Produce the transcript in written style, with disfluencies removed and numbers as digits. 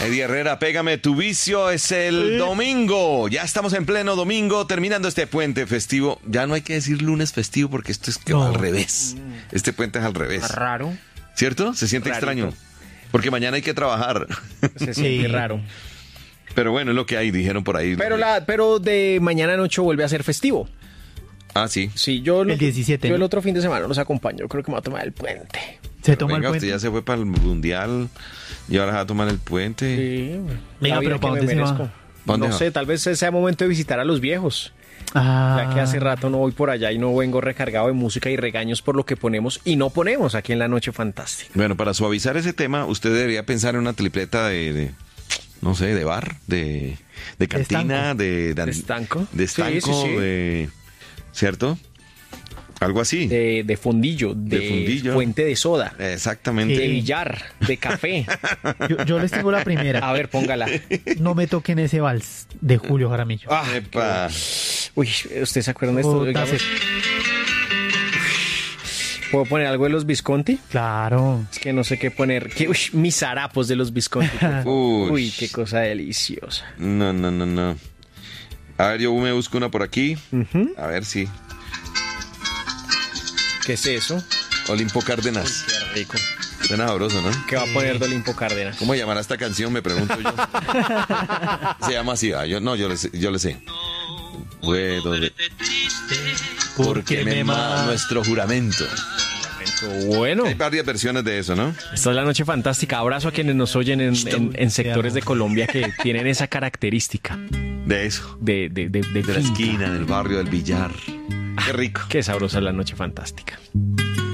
Eddie Herrera, Pégame tu vicio, es el domingo. Ya estamos en pleno domingo, terminando este puente festivo. Ya no hay que decir lunes festivo porque esto es que va al revés. Este puente es al revés. Raro. ¿Cierto? Se siente Rarito. extraño. Porque mañana hay que trabajar. Se siente raro. Pero bueno, es lo que hay, dijeron por ahí. Pero de mañana a noche vuelve a ser festivo. Ah, sí. Sí, yo El 17. Yo el otro fin de semana los acompaño. Yo creo que me va a tomar el puente. Se Pero toma venga, el usted puente. ya se fue para el mundial y ahora va a tomar el puente. Sí. Venga, La vida pero ¿para que dónde me se va? merezco. ¿Pa' dónde No va? sé, tal vez sea momento de visitar a los viejos. Ya que hace rato no voy por allá y no vengo recargado de música y regaños por lo que ponemos y no ponemos aquí en La Noche Fantástica. Bueno, para suavizar ese tema, usted debería pensar en una tripleta no sé, de bar, de cantina, ¿De estanco? de estanco, Sí. ¿cierto? Algo así. De fondillo, de fundillo. fuente de soda, Exactamente. de billar, de café. Yo les tengo la primera. A ver, póngala. No me toquen ese vals de Julio Jaramillo. Ah, Epa. Uy, ¿ustedes se acuerdan de esto? Puta, Digamos, ¿puedo poner algo de los Visconti? Claro. Es que no sé qué poner. Uy, mis harapos de los Visconti. por favor. Uy, qué cosa deliciosa. No. A ver, yo me busco una por aquí. A ver si. ¿Qué es eso? Olimpo Cárdenas. Qué rico. Suena sabroso, ¿no? ¿Qué va a poner de Olimpo Cárdenas? ¿Cómo llamará esta canción? Me pregunto yo. Se llama así. Yo le sé. Puedo porque me mama nuestro juramento. Bueno, Hay varias versiones de eso, ¿no? esta es La Noche Fantástica. Abrazo a quienes nos oyen en sectores de Colombia que tienen esa característica De eso. de De la finca. esquina, del barrio, del billar. Qué rico. Qué sabrosa es La Noche Fantástica.